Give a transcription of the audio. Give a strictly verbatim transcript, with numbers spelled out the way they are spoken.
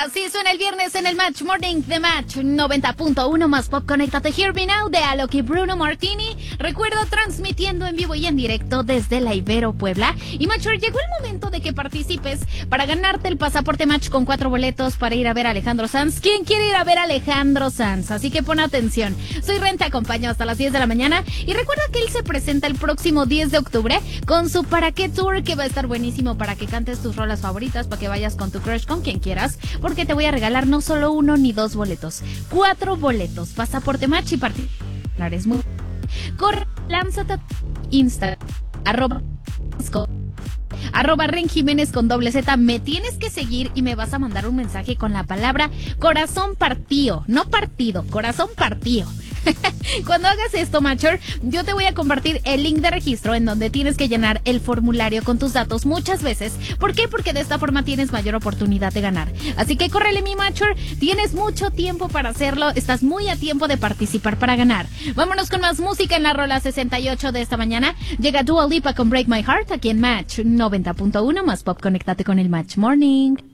Así suena el viernes en el Match Morning de Match noventa punto uno más Pop. Conéctate, Hear Me Now de Alok y Bruno Martini. Recuerda, transmitiendo en vivo y en directo desde la Ibero Puebla. Y Matcher, llegó el momento de que participes para ganarte el pasaporte Match con cuatro boletos para ir a ver a Alejandro Sanz. ¿Quién quiere ir a ver a Alejandro Sanz? Así que pon atención. Soy Ren, te acompaño hasta las diez de la mañana. Y recuerda que él se presenta el próximo diez de octubre con su Para Qué Tour, que va a estar buenísimo para que cantes tus rolas favoritas, para que vayas con tu crush, con quien quieras, porque te voy a regalar no solo uno ni dos boletos, cuatro boletos, pasaporte Match y particulares. Corre, lánzate a Insta, arroba, arroba Ren Jiménez con doble Z. Me tienes que seguir y me vas a mandar un mensaje con la palabra corazón partido, no partido, corazón partido. Cuando hagas esto, Matcher, yo te voy a compartir el link de registro en donde tienes que llenar el formulario con tus datos muchas veces. ¿Por qué? Porque de esta forma tienes mayor oportunidad de ganar. Así que córrele, mi Matcher, tienes mucho tiempo para hacerlo, estás muy a tiempo de participar para ganar. Vámonos con más música en la rola sesenta y ocho de esta mañana. Llega Dua Lipa con Break My Heart aquí en Match noventa punto uno más Pop. Conéctate con el Match Morning.